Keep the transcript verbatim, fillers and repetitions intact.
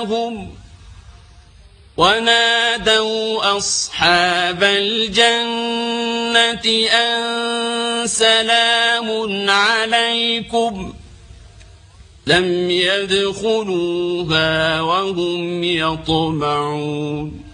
وناداهم ونادوا أصحاب الجنة أن سلام عليكم لم يدخلوها وهم يطمعون